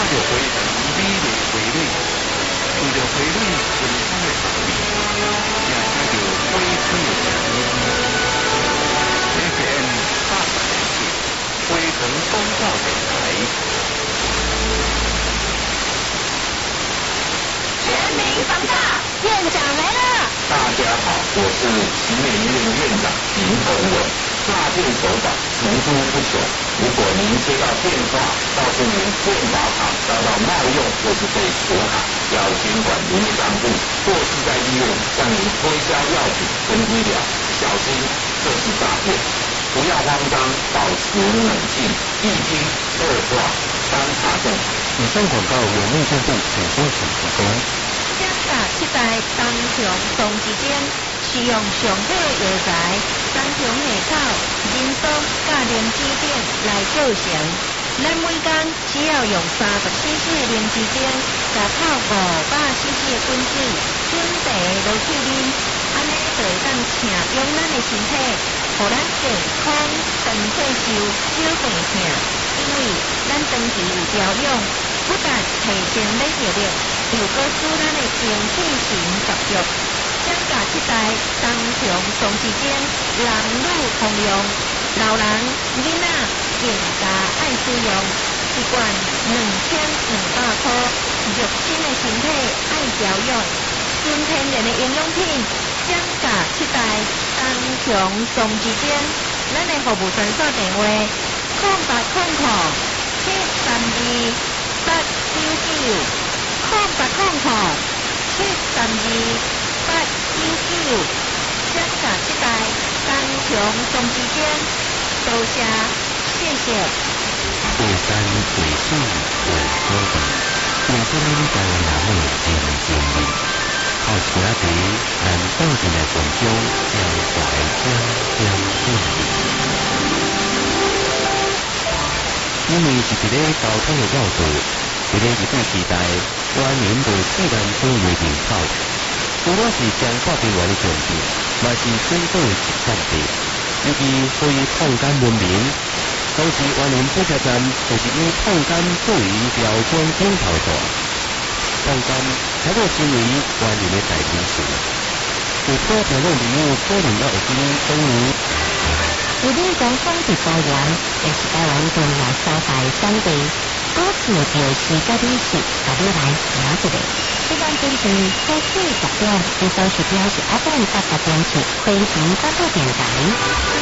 着非常美丽的花蕊，随着花蕊芬芳的香味，也听着花香的声音。FM 88.7，花城广播电台。 全民防诈，院长来了！ 大家好，我是奇美医院院长林宏文。诈骗手法层出不穷，如果您接到电话告诉您健保卡遭到冒用或是被锁卡，要监管您的账户，或是在医院向您推销药品跟医疗，小心这是诈骗。不要慌张，保持冷静，一听二话三查证。 以上广告由内政部警政署提供。 将大期待当雄同志间使用上好药材，当雄下草、人参加灵芝等来构成。咱每天只要用30cc灵芝精，加泡500cc的滚水，准茶落去啉，安尼就会当请用咱的身体，互咱健康长退休少病痛。因为咱长期有调养，不但提升免疫力，又搁使咱的精气神十足。将大期待当雄同志间，人女通用，老人囡仔更加爱使用。一罐2200块，肉身的身体爱调养，纯天然的营养品。将大期待当雄同志间，咱的服务专线电话0800-732-899，0800-732-899。将大期待当雄同志间，多谢，谢谢。 过山水水为好味，用咱台湾人的真经历，靠车底咱斗阵来分享江淮江故事。因为是一个交通的要素，一个日本时代官员无自然所有的人口，除了是中华平原的重地，嘛是水果的集散地，尤其属于矿间文明。当时湾林火车站就是以矿间作为标准领头大，矿间才会成为湾林的代名词。有多条路朋友可能要会记当年。 有你讲风是高原，也是台湾重要所在产地，故事就是甲你是甲你来听一个。这段真是开始10点，这首是表示FM 88.7，欢迎广播电台。